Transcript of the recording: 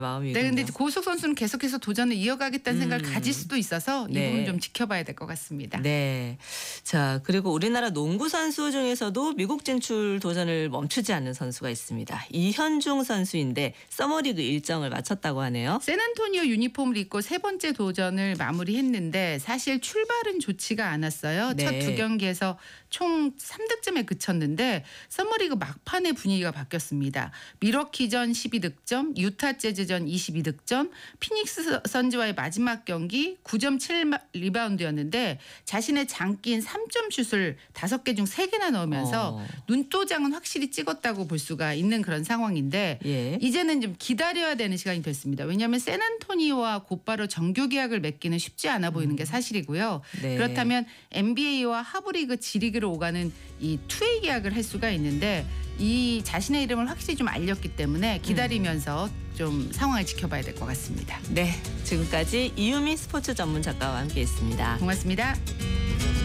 네, 근데 마음이군요. 고우석 선수는 계속해서 도전을 이어가겠다는 생각을 가질 수도 있어서 이 네. 부분 좀 지켜봐야 될 것 같습니다. 네. 자, 그리고 우리나라 농구 선수 중에서도 미국 진출 도전을 멈추지 않는 선수가 있습니다. 이현중 선수인데 서머리그 일정을 마쳤다고 하네요. 샌안토니오 유니폼을 입고 세 번째 도전을 마무리했는데 사실 출발은 좋지가 않았어요. 네. 첫 두 경기에서 총 3득점에 그쳤는데 서머리그 막판의 분위기가 바뀌었습니다. 미러키전 12득점, 유타 재즈전 22득점, 피닉스 선즈와의 마지막 경기 9.7 리바운드였는데 자신의 장기인 3점 슛을 5개 중 3개나 넣으면서 눈도장은 확실히 찍었다고 볼 수가 있는 그런 상황인데 예. 이제는 좀 기다려야 되는 시간이 됐습니다. 왜냐하면 샌안토니오와 곧바로 정규 계약을 맺기는 쉽지 않아 보이는 게 사실이고요. 네. 그렇다면 NBA와 하브리그, G리그로 오가는 이 투웨이 계약을 할 수가 있는데 이 자신의 이름을 확실히 좀 알렸기 때문에 기다리면서 좀 상황을 지켜봐야 될 것 같습니다. 네. 지금까지 이유미 스포츠 전문 작가와 함께했습니다. 고맙습니다.